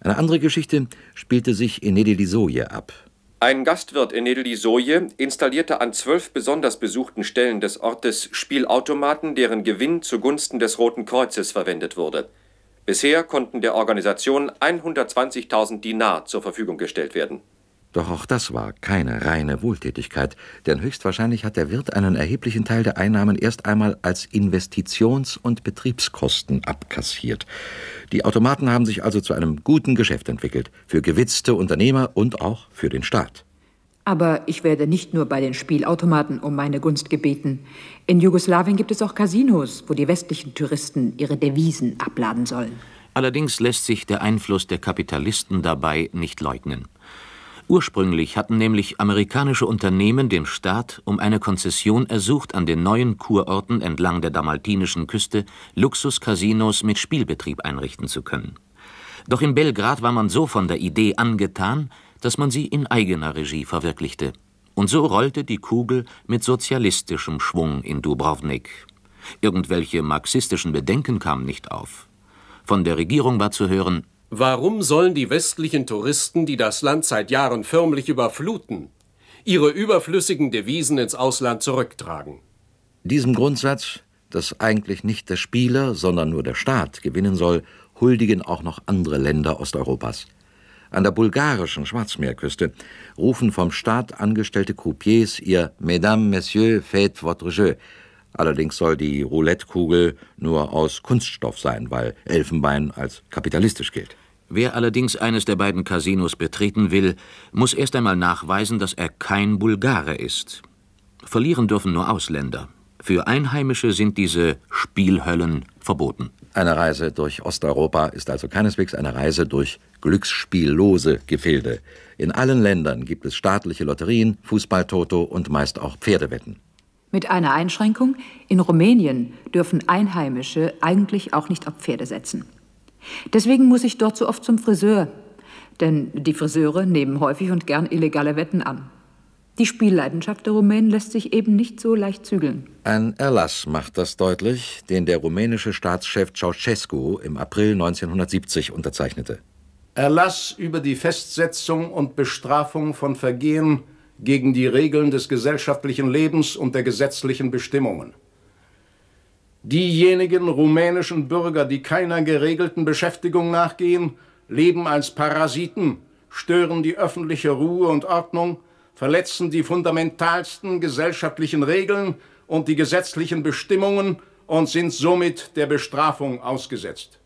Eine andere Geschichte spielte sich in Nedelisoye ab. Ein Gastwirt in Nedelisoye installierte an 12 besonders besuchten Stellen des Ortes Spielautomaten, deren Gewinn zugunsten des Roten Kreuzes verwendet wurde. Bisher konnten der Organisation 120.000 Dinar zur Verfügung gestellt werden. Doch auch das war keine reine Wohltätigkeit, denn höchstwahrscheinlich hat der Wirt einen erheblichen Teil der Einnahmen erst einmal als Investitions- und Betriebskosten abkassiert. Die Automaten haben sich also zu einem guten Geschäft entwickelt, für gewitzte Unternehmer und auch für den Staat. Aber ich werde nicht nur bei den Spielautomaten um meine Gunst gebeten. In Jugoslawien gibt es auch Casinos, wo die westlichen Touristen ihre Devisen abladen sollen. Allerdings lässt sich der Einfluss der Kapitalisten dabei nicht leugnen. Ursprünglich hatten nämlich amerikanische Unternehmen den Staat um eine Konzession ersucht, an den neuen Kurorten entlang der dalmatinischen Küste Luxus-Casinos mit Spielbetrieb einrichten zu können. Doch in Belgrad war man so von der Idee angetan, dass man sie in eigener Regie verwirklichte. Und so rollte die Kugel mit sozialistischem Schwung in Dubrovnik. Irgendwelche marxistischen Bedenken kamen nicht auf. Von der Regierung war zu hören: Warum sollen die westlichen Touristen, die das Land seit Jahren förmlich überfluten, ihre überflüssigen Devisen ins Ausland zurücktragen? Diesem Grundsatz, dass eigentlich nicht der Spieler, sondern nur der Staat gewinnen soll, huldigen auch noch andere Länder Osteuropas. An der bulgarischen Schwarzmeerküste rufen vom Staat angestellte Croupiers ihr Mesdames, Messieurs, faites votre jeu. Allerdings soll die Roulette-Kugel nur aus Kunststoff sein, weil Elfenbein als kapitalistisch gilt. Wer allerdings eines der beiden Casinos betreten will, muss erst einmal nachweisen, dass er kein Bulgare ist. Verlieren dürfen nur Ausländer. Für Einheimische sind diese Spielhöllen verboten. Eine Reise durch Osteuropa ist also keineswegs eine Reise durch glücksspiellose Gefilde. In allen Ländern gibt es staatliche Lotterien, Fußballtoto und meist auch Pferdewetten. Mit einer Einschränkung: in Rumänien dürfen Einheimische eigentlich auch nicht auf Pferde setzen. Deswegen muss ich dort so oft zum Friseur, denn die Friseure nehmen häufig und gern illegale Wetten an. Die Spielleidenschaft der Rumänen lässt sich eben nicht so leicht zügeln. Ein Erlass macht das deutlich, den der rumänische Staatschef Ceausescu im April 1970 unterzeichnete. Erlass über die Festsetzung und Bestrafung von Vergehen gegen die Regeln des gesellschaftlichen Lebens und der gesetzlichen Bestimmungen. Diejenigen rumänischen Bürger, die keiner geregelten Beschäftigung nachgehen, leben als Parasiten, stören die öffentliche Ruhe und Ordnung, verletzen die fundamentalsten gesellschaftlichen Regeln und die gesetzlichen Bestimmungen und sind somit der Bestrafung ausgesetzt.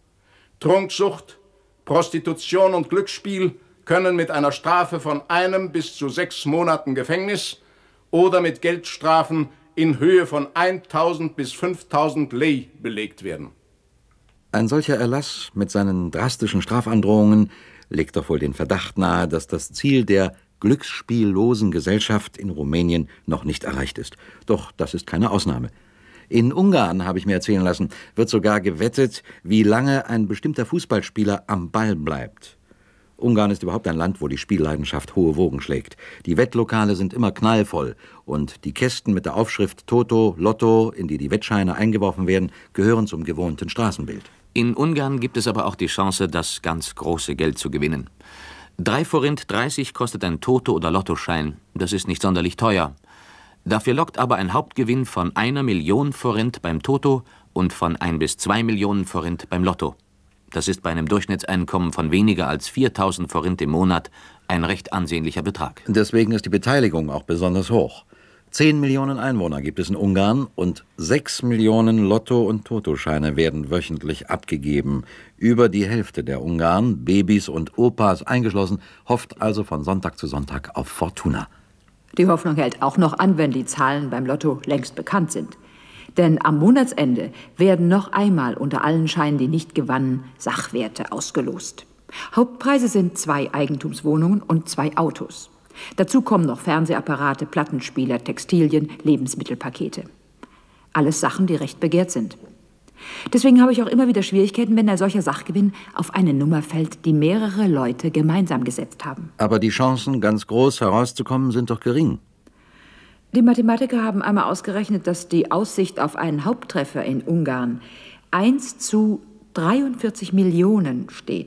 Trunksucht, Prostitution und Glücksspiel können mit einer Strafe von 1 bis zu 6 Monaten Gefängnis oder mit Geldstrafen in Höhe von 1.000 bis 5.000 Lei belegt werden. Ein solcher Erlass mit seinen drastischen Strafandrohungen legt doch wohl den Verdacht nahe, dass das Ziel der glücksspiellosen Gesellschaft in Rumänien noch nicht erreicht ist. Doch das ist keine Ausnahme. In Ungarn, habe ich mir erzählen lassen, wird sogar gewettet, wie lange ein bestimmter Fußballspieler am Ball bleibt. Ungarn ist überhaupt ein Land, wo die Spielleidenschaft hohe Wogen schlägt. Die Wettlokale sind immer knallvoll und die Kästen mit der Aufschrift Toto, Lotto, in die die Wettscheine eingeworfen werden, gehören zum gewohnten Straßenbild. In Ungarn gibt es aber auch die Chance, das ganz große Geld zu gewinnen. 3 Forint 30 kostet ein Toto- oder Lottoschein. Das ist nicht sonderlich teuer. Dafür lockt aber ein Hauptgewinn von 1 Million Forint beim Toto und von 1 bis 2 Millionen Forint beim Lotto. Das ist bei einem Durchschnittseinkommen von weniger als 4.000 Forint im Monat ein recht ansehnlicher Betrag. Deswegen ist die Beteiligung auch besonders hoch. 10 Millionen Einwohner gibt es in Ungarn und 6 Millionen Lotto- und Totoscheine werden wöchentlich abgegeben. Über die Hälfte der Ungarn, Babys und Opas eingeschlossen, hofft also von Sonntag zu Sonntag auf Fortuna. Die Hoffnung hält auch noch an, wenn die Zahlen beim Lotto längst bekannt sind. Denn am Monatsende werden noch einmal unter allen Scheinen, die nicht gewannen, Sachwerte ausgelost. Hauptpreise sind 2 Eigentumswohnungen und 2 Autos. Dazu kommen noch Fernsehapparate, Plattenspieler, Textilien, Lebensmittelpakete. Alles Sachen, die recht begehrt sind. Deswegen habe ich auch immer wieder Schwierigkeiten, wenn ein solcher Sachgewinn auf eine Nummer fällt, die mehrere Leute gemeinsam gesetzt haben. Aber die Chancen, ganz groß herauszukommen, sind doch gering. Die Mathematiker haben einmal ausgerechnet, dass die Aussicht auf einen Haupttreffer in Ungarn 1 zu 43 Millionen steht.